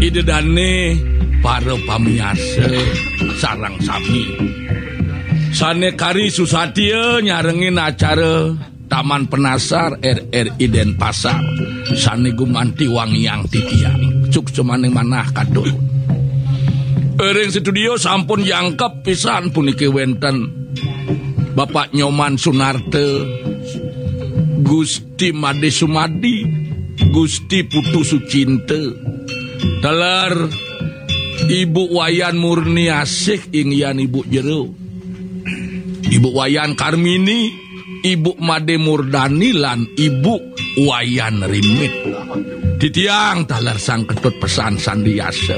idedane para pamiarsa sareng sami sane kari susatya nyarengin acara Taman Penasar RRI Denpasar sane gumanti wangiang titiang cuk semaning manah kadul ring studio sampun jangkep pisan puniki wenten Bapak Nyoman Sunarte Gusti Made Sumadi Gusti Putu Sucinte dalar Ibu Wayan Murni Asih ingyan Ibu Jero Ibu Wayan Karmini Ibu Made Murdani lan Ibu Wayan Rimit titiang dalar sang ketut pesan sandiasa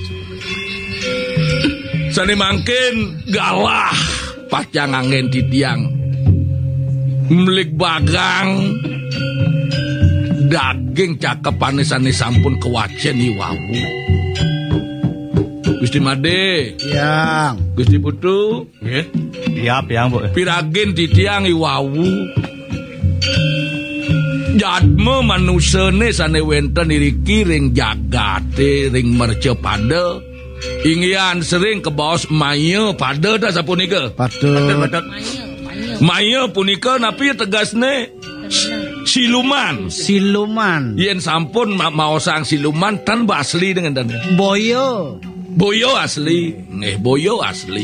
sani mangkin galah pacang angin titiang melik bagang daging cakepane sane sampun kewacen iwawu Gusti Made yang Gusti Putu nggih siap yang Bu piragen titiang iwawu jadme manusane sane wenten iriki ring jagate ring mercepada ingyan sering kebaos maya pada dah sapunika patut maya punika napi tegasne siluman yen sampun maosang siluman tan asli dengan dan boyo asli boyo asli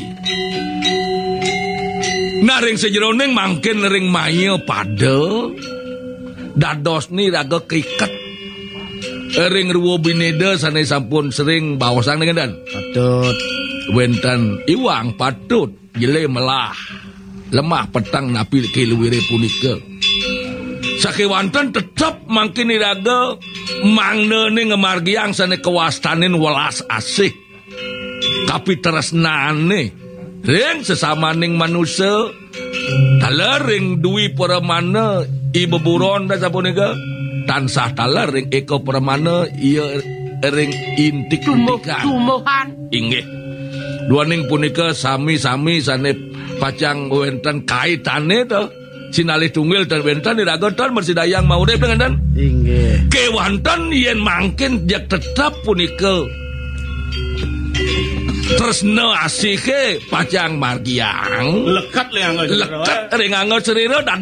nah ring sejeroning mangkin ring maya pada dados ni raga kriket ring ruwo bineda sane sampun sering baosang dengan dan patut wenten iwang patut jele melah lemah petang napi kiluwire punika sakewanten tetep mangkin iraga mangnene ngemargiang sane kewastanin welas asih kapitresnane ring sesamaning manusia taler ring duwi paramana ibu buron da sapunika tansah taler ring eko paramana iya ring intik tumbuhan inggih duaning punika sami-sami sane pacang wenten kaitane to sinalih tunggil dan wenten iraga tan mersidayang maurip dengan dan inggih kewanten yen mangkin jak tetap punika tresna asike pacang margiang lekat ring anggo cerita